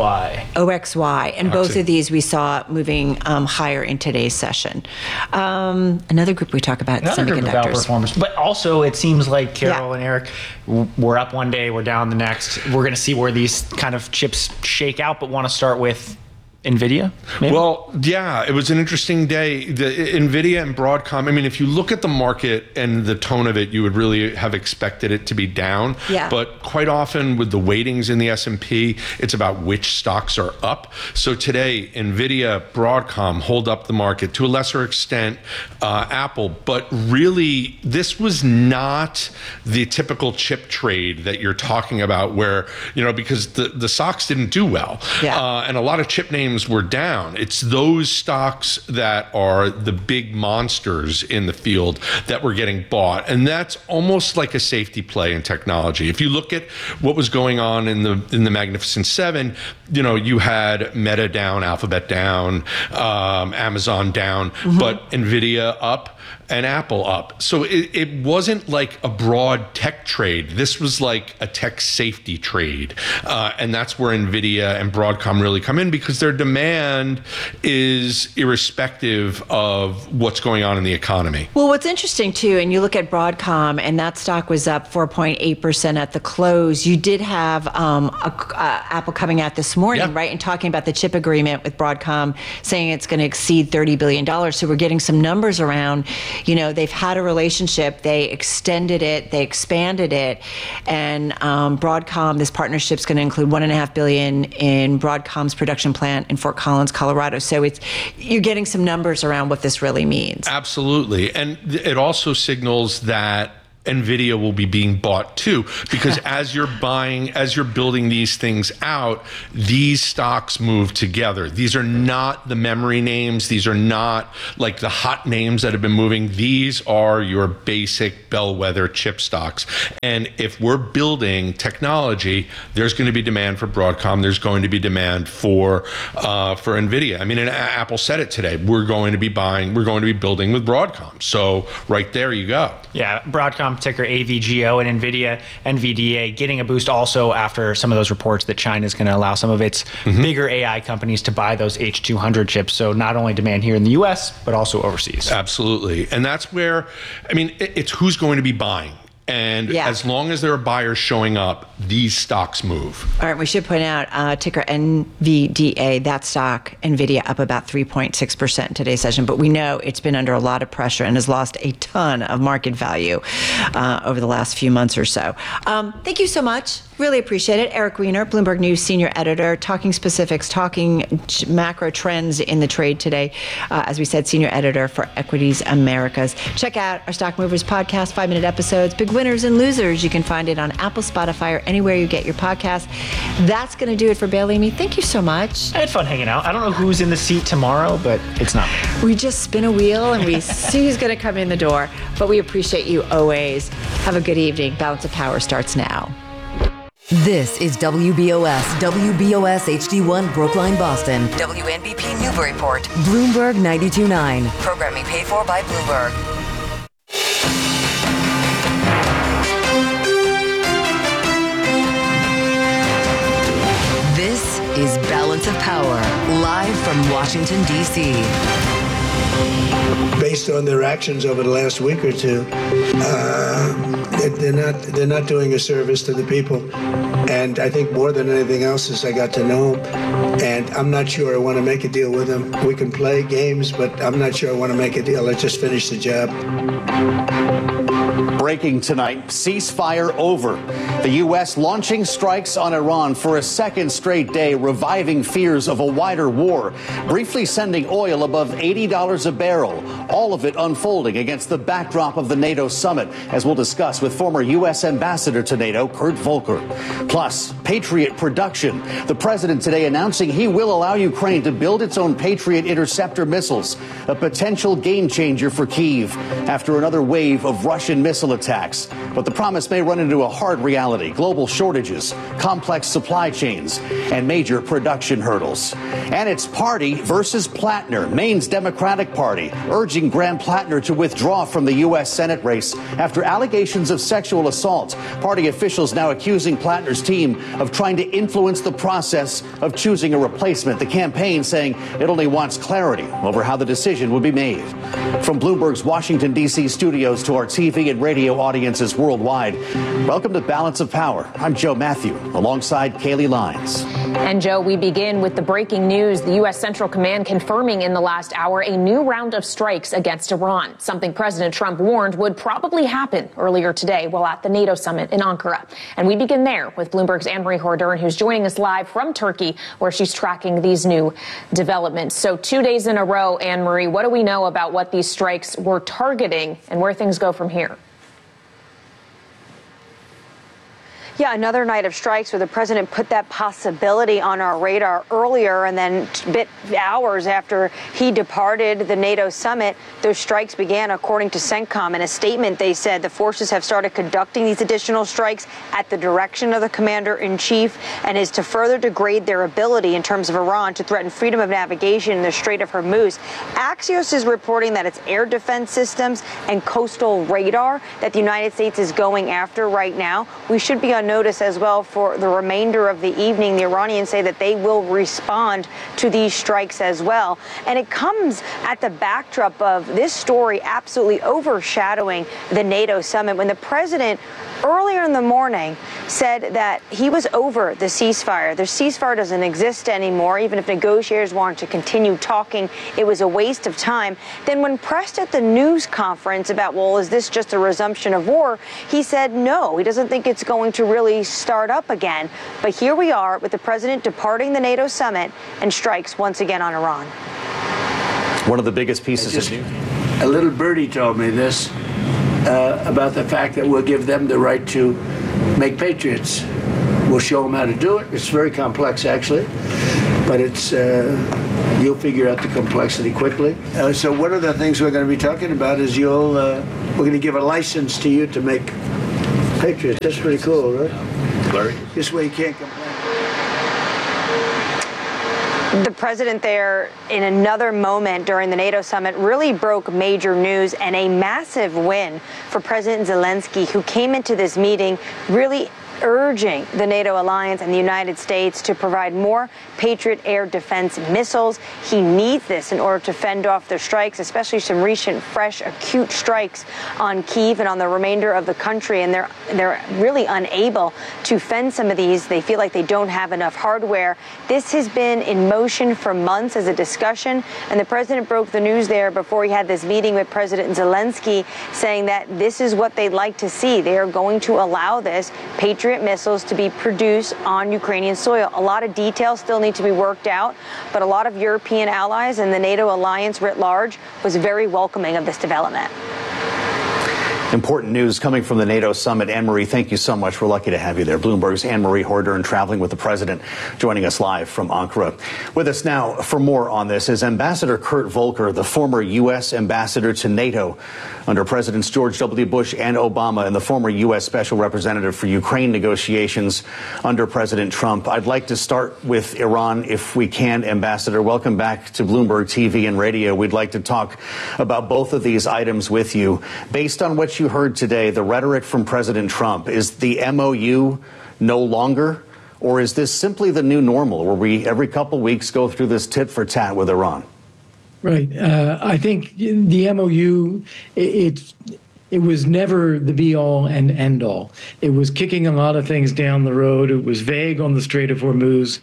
OXY. And both of these we saw moving higher in today's session. Another group we talk about, another semiconductors. Group of outperformers. But also it seems like Carol and Eric, we're up one day, we're down the next. We're going to see where these kind of chips shake out, but want to start with NVIDIA? Maybe? Well, yeah, it was an interesting day. The NVIDIA and Broadcom, I mean, if you look at the market and the tone of it, you would really have expected it to be down. Yeah. But quite often with the weightings in the S&P, it's about which stocks are up. So today, NVIDIA, Broadcom hold up the market, to a lesser extent, Apple. But really, this was not the typical chip trade that you're talking about where, because the stocks didn't do well. Yeah. And a lot of chip names were down. It's those stocks that are the big monsters in the field that were getting bought. And that's almost like a safety play in technology. If you look at what was going on in the Magnificent Seven, you had Meta down, Alphabet down, Amazon down, but NVIDIA up and Apple up. So it wasn't like a broad tech trade. This was like a tech safety trade. And that's where NVIDIA and Broadcom really come in, because their demand is irrespective of what's going on in the economy. Well, what's interesting too, and you look at Broadcom, and that stock was up 4.8% at the close. You did have Apple coming out this morning, right, and talking about the chip agreement with Broadcom, saying it's going to exceed $30 billion. So we're getting some numbers around. They've had a relationship, they extended it, they expanded it, and Broadcom, this partnership's going to include $1.5 billion in Broadcom's production plant in Fort Collins, Colorado. So you're getting some numbers around what this really means. Absolutely. And it also signals that NVIDIA will be being bought too, because as you're building these things out, these stocks move together. These are not the memory names. These are not like the hot names that have been moving. These are your basic bellwether chip stocks. And if we're building technology, there's going to be demand for Broadcom. There's going to be demand for NVIDIA. I mean, and Apple said it today. We're going to be building with Broadcom. So right there you go. Yeah, Broadcom, ticker AVGO, and NVIDIA getting a boost also after some of those reports that China is going to allow some of its bigger AI companies to buy those H200 chips. So not only demand here in the US, but also overseas. Absolutely. And that's where, it's who's going to be buying. And as long as there are buyers showing up, these stocks move. All right, we should point out ticker NVDA, that stock, NVIDIA, up about 3.6% in today's session. But we know it's been under a lot of pressure and has lost a ton of market value over the last few months or so. Thank you so much. Really appreciate it. Eric Weiner, Bloomberg News senior editor, talking specifics, talking macro trends in the trade today. As we said, senior editor for Equities Americas. Check out our Stock Movers podcast, 5-minute episodes, big winners and losers. You can find it on Apple, Spotify, or anywhere you get your podcast. That's going to do it for Bailey and me. Thank you so much. I had fun hanging out. I don't know who's in the seat tomorrow, but it's not me. We just spin a wheel and we see who's going to come in the door. But we appreciate you always. Have a good evening. Balance of Power starts now. This is WBOS HD1 Brookline, Boston. WNBP Newburyport. Bloomberg 92.9. Programming paid for by Bloomberg. This is Balance of Power, live from Washington, D.C. Based on their actions over the last week or two, they're not doing a service to the people. And I think more than anything else is I got to know them, and I'm not sure I want to make a deal with them. We can play games, but I'm not sure I want to make a deal. Let's just finish the job. Breaking tonight, ceasefire over. The U.S. launching strikes on Iran for a second straight day, reviving fears of a wider war, briefly sending oil above $80 a barrel, all of it unfolding against the backdrop of the NATO summit, as we'll discuss with former U.S. Ambassador to NATO, Kurt Volker. Plus, Patriot production. The president today announcing he will allow Ukraine to build its own Patriot interceptor missiles, a potential game changer for Kyiv after another wave of Russian missile attacks. But the promise may run into a hard reality: global shortages, complex supply chains, and major production hurdles. And it's Party versus Plattner. Maine's Democratic Party urging Graham Plattner to withdraw from the U.S. Senate race after allegations of sexual assault. Party officials now accusing Plattner's team of trying to influence the process of choosing a replacement. The campaign saying it only wants clarity over how the decision would be made. From Bloomberg's Washington, D.C. studios to our TV and radio radio audiences worldwide. Welcome to Balance of Power. I'm Joe Matthew, alongside Kaylee Lyons. And Joe, we begin with the breaking news. The U.S. Central Command confirming in the last hour a new round of strikes against Iran, something President Trump warned would probably happen earlier today while at the NATO summit in Ankara. And we begin there with Bloomberg's Anne-Marie Hordern, who's joining us live from Turkey, where she's tracking these new developments. So 2 days in a row, Anne-Marie, what do we know about what these strikes were targeting and where things go from here? Yeah, another night of strikes where the president put that possibility on our radar earlier, and then hours after he departed the NATO summit, those strikes began, according to CENTCOM. In a statement, they said the forces have started conducting these additional strikes at the direction of the commander-in-chief and is to further degrade their ability in terms of Iran to threaten freedom of navigation in the Strait of Hormuz. Axios is reporting that it's air defense systems and coastal radar that the United States is going after right now. We should be on notice as well for the remainder of the evening. The Iranians say that they will respond to these strikes as well. And it comes at the backdrop of this story absolutely overshadowing the NATO summit when the president earlier in the morning said that he was over the ceasefire. The ceasefire doesn't exist anymore. Even if negotiators wanted to continue talking, it was a waste of time. Then when pressed at the news conference about, well, is this just a resumption of war? He said no, he doesn't think it's going to really start up again. But here we are with the president departing the NATO summit and strikes once again on Iran. One of the biggest pieces of news. A little birdie told me this about the fact that we'll give them the right to make patriots. We'll show them how to do it. It's very complex, actually, but it's you'll figure out the complexity quickly. So one of the things we're going to be talking about is we're going to give a license to you to make patriots. That's pretty cool, right? Larry? This way you can't complain. The president there, in another moment during the NATO summit, really broke major news and a massive win for President Zelensky, who came into this meeting really urging the NATO alliance and the United States to provide more Patriot air defense missiles. He needs this in order to fend off the strikes, especially some recent, fresh, acute strikes on Kyiv and on the remainder of the country. And they're really unable to fend some of these. They feel like they don't have enough hardware. This has been in motion for months as a discussion, and the president broke the news there before he had this meeting with President Zelensky, saying that this is what they'd like to see. They are going to allow this Patriot missiles to be produced on Ukrainian soil. A lot of details still need to be worked out, but a lot of European allies and the NATO alliance writ large was very welcoming of this development. Important news coming from the NATO summit. Anne-Marie, thank you so much. We're lucky to have you there. Bloomberg's Anne-Marie Hordern traveling with the president, joining us live from Ankara. With us now for more on this is Ambassador Kurt Volker, the former U.S. ambassador to NATO under Presidents George W. Bush and Obama, and the former U.S. Special Representative for Ukraine negotiations under President Trump. I'd like to start with Iran, if we can, Ambassador. Welcome back to Bloomberg TV and radio. We'd like to talk about both of these items with you. Based on what you heard today, the rhetoric from President Trump, is the MOU no longer, or is this simply the new normal where we every couple weeks go through this tit for tat with Iran? Right. I think the MOU, it was never the be all and end all. It was kicking a lot of things down the road. It was vague on the Strait of Hormuz.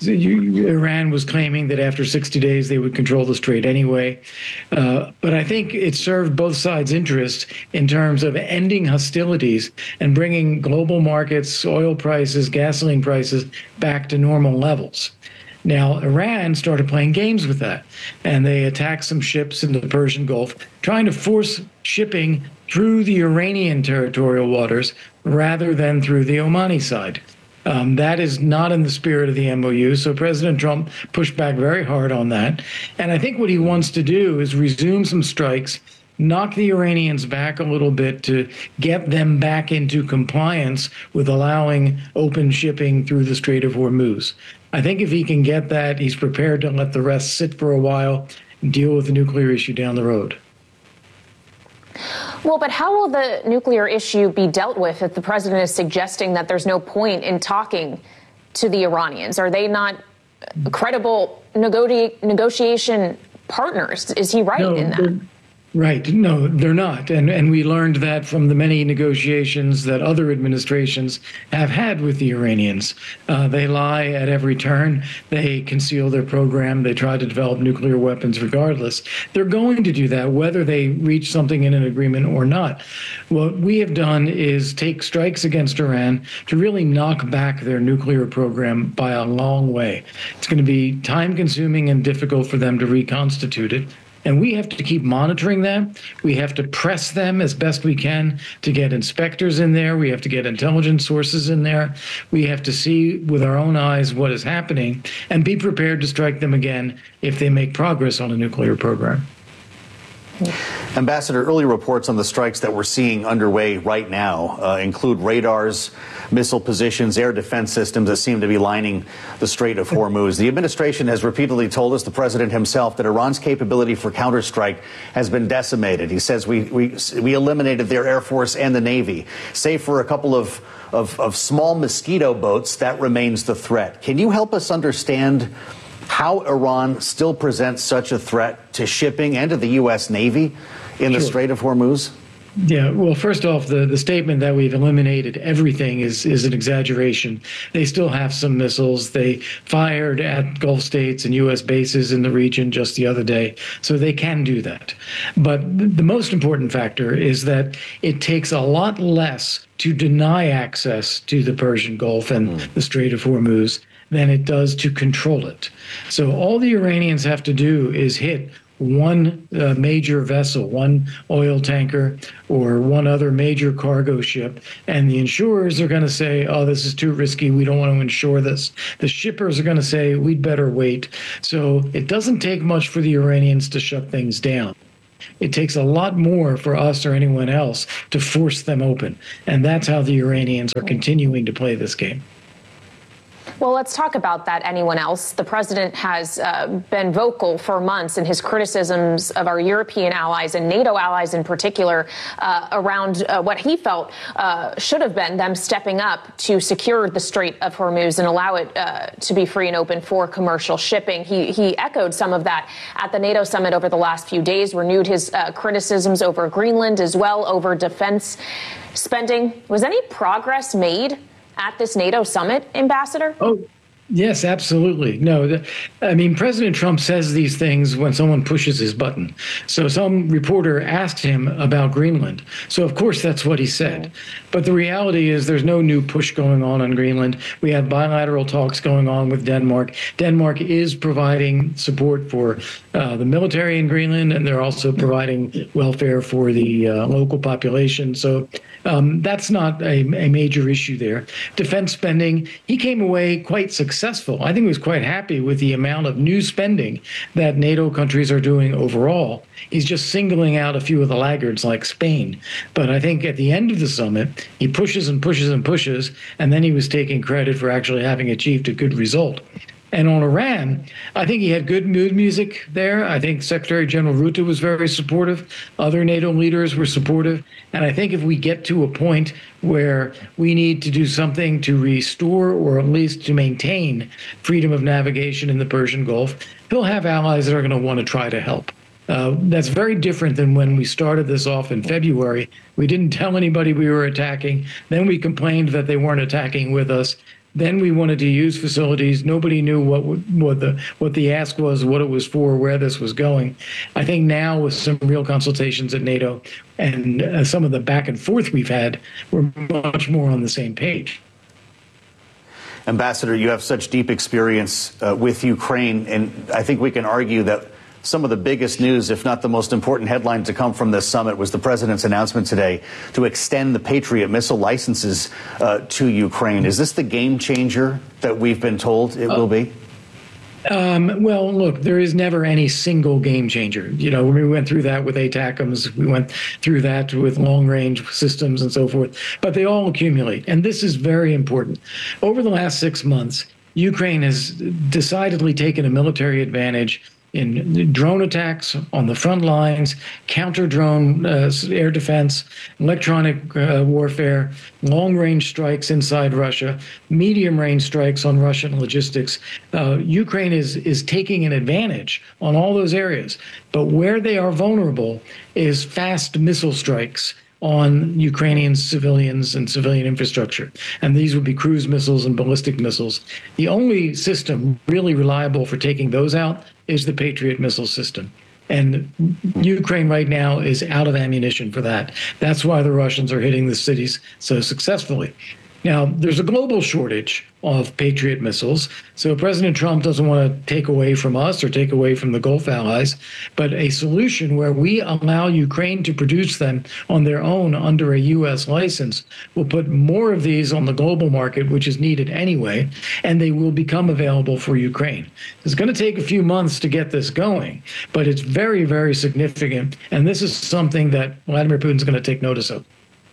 Iran was claiming that after 60 days they would control the strait anyway. But I think it served both sides' interests in terms of ending hostilities and bringing global markets, oil prices, gasoline prices back to normal levels. Now, Iran started playing games with that, and they attacked some ships in the Persian Gulf, trying to force shipping through the Iranian territorial waters rather than through the Omani side. That is not in the spirit of the MOU, so President Trump pushed back very hard on that. And I think what he wants to do is resume some strikes, knock the Iranians back a little bit to get them back into compliance with allowing open shipping through the Strait of Hormuz. I think if he can get that, he's prepared to let the rest sit for a while and deal with the nuclear issue down the road. Well, but how will the nuclear issue be dealt with if the president is suggesting that there's no point in talking to the Iranians? Are they not credible negotiation partners? Is he right in that? Right. No, they're not. And we learned that from the many negotiations that other administrations have had with the Iranians. They lie at every turn. They conceal their program. They try to develop nuclear weapons regardless. They're going to do that whether they reach something in an agreement or not. What we have done is take strikes against Iran to really knock back their nuclear program by a long way. It's going to be time-consuming and difficult for them to reconstitute it. And we have to keep monitoring them. We have to press them as best we can to get inspectors in there. We have to get intelligence sources in there. We have to see with our own eyes what is happening and be prepared to strike them again if they make progress on a nuclear program. Ambassador, early reports on the strikes that we're seeing underway right now include radars, missile positions, air defense systems that seem to be lining the Strait of Hormuz. The administration has repeatedly told us, the president himself, that Iran's capability for counterstrike has been decimated. He says we eliminated their Air Force and the Navy. Save for a couple of small Mosquito boats, that remains the threat. Can you help us understand how Iran still presents such a threat to shipping and to the U.S. Navy in the Strait of Hormuz? Yeah, well, first off, the statement that we've eliminated everything is an exaggeration. They still have some missiles. They fired at Gulf states and U.S. bases in the region just the other day, so they can do that. But the most important factor is that it takes a lot less to deny access to the Persian Gulf and the Strait of Hormuz than it does to control it. So all the Iranians have to do is hit one major vessel, one oil tanker or one other major cargo ship, and the insurers are going to say, oh, this is too risky, we don't want to insure this. The shippers are going to say, we'd better wait. So it doesn't take much for the Iranians to shut things down. It takes a lot more for us or anyone else to force them open. And that's how the Iranians are continuing to play this game. Well, let's talk about that. Anyone else? The president has been vocal for months in his criticisms of our European allies and NATO allies in particular around what he felt should have been them stepping up to secure the Strait of Hormuz and allow it to be free and open for commercial shipping. He echoed some of that at the NATO summit over the last few days, renewed his criticisms over Greenland as well, over defense spending. Was any progress made at this NATO summit, Ambassador? Oh, yes, absolutely. No, I mean, President Trump says these things when someone pushes his button. So some reporter asked him about Greenland. So, of course, that's what he said. But the reality is there's no new push going on Greenland. We have bilateral talks going on with Denmark. Denmark is providing support for the military in Greenland, and they're also providing welfare for the local population. So that's not a major issue there. Defense spending, he came away quite successful. I think he was quite happy with the amount of new spending that NATO countries are doing overall. He's just singling out a few of the laggards like Spain. But I think at the end of the summit, he pushes and pushes and pushes, and then he was taking credit for actually having achieved a good result. And on Iran, I think he had good mood music there. I think Secretary General Rutte was very supportive. Other NATO leaders were supportive. And I think if we get to a point where we need to do something to restore or at least to maintain freedom of navigation in the Persian Gulf, he'll have allies that are going to want to try to help. That's very different than when we started this off in February. We didn't tell anybody we were attacking. Then we complained that they weren't attacking with us. Then we wanted to use facilities. Nobody knew what the ask was, what it was for, where this was going. I think now with some real consultations at NATO and some of the back and forth we've had, we're much more on the same page. Ambassador, you have such deep experience with Ukraine, and I think we can argue that some of the biggest news, if not the most important headline to come from this summit, was the president's announcement today to extend the Patriot missile licenses to Ukraine. Is this the game changer that we've been told it will be? Well, look, there is never any single game changer. You know, we went through that with ATACMS, we went through that with long-range systems and so forth, but they all accumulate. And this is very important. Over the last 6 months, Ukraine has decidedly taken a military advantage in drone attacks on the front lines, counter-drone air defense, electronic warfare, long-range strikes inside Russia, medium-range strikes on Russian logistics. Ukraine is taking an advantage on all those areas. But where they are vulnerable is fast missile strikes on Ukrainian civilians and civilian infrastructure. And these would be cruise missiles and ballistic missiles. The only system really reliable for taking those out is the Patriot missile system. And Ukraine right now is out of ammunition for that. That's why the Russians are hitting the cities so successfully. Now, there's a global shortage of Patriot missiles, so President Trump doesn't want to take away from us or take away from the Gulf allies, but a solution where we allow Ukraine to produce them on their own under a U.S. license will put more of these on the global market, which is needed anyway, and they will become available for Ukraine. It's going to take a few months to get this going, but it's very, very significant, and this is something that Vladimir Putin's going to take notice of.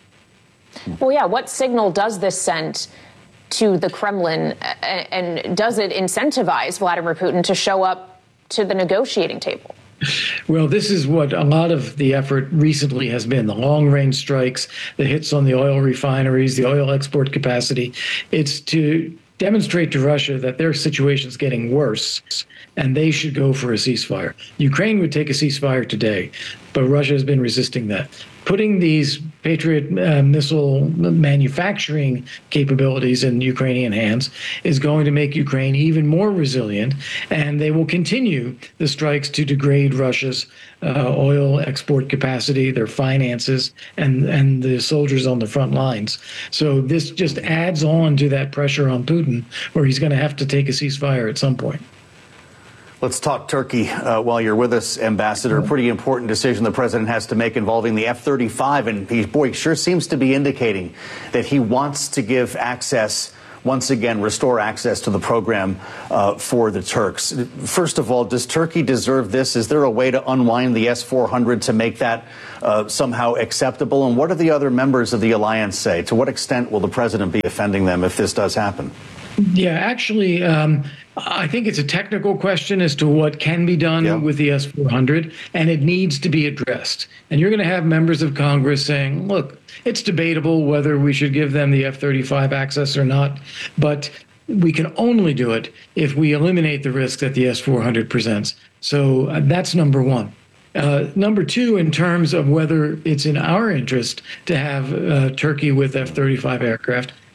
Well, yeah, what signal does this send to the Kremlin, and does it incentivize Vladimir Putin to show up to the negotiating table? Well, this is what a lot of the effort recently has been, the long-range strikes, the hits on the oil refineries, the oil export capacity. It's to demonstrate to Russia that their situation is getting worse and they should go for a ceasefire. Ukraine would take a ceasefire today, but Russia has been resisting that. Putting these Patriot missile manufacturing capabilities in Ukrainian hands is going to make Ukraine even more resilient, and they will continue the strikes to degrade Russia's oil export capacity, their finances, and the soldiers on the front lines. So this just adds on to that pressure on Putin, where he's going to have to take a ceasefire at some point. Let's talk Turkey while you're with us, Ambassador. A pretty important decision the president has to make involving the F-35. And he sure seems to be indicating that he wants to give access, once again, restore access to the program for the Turks. First of all, does Turkey deserve this? Is there a way to unwind the S-400 to make that somehow acceptable? And what do the other members of the alliance say? To what extent will the president be defending them if this does happen? Yeah, actually, I think it's a technical question as to what can be done with the S-400, and it needs to be addressed. And you're going to have members of Congress saying, look, it's debatable whether we should give them the F-35 access or not, but we can only do it if we eliminate the risk that the S-400 presents. So that's number one. Number two, in terms of whether it's in our interest to have Turkey with F-35 aircraft,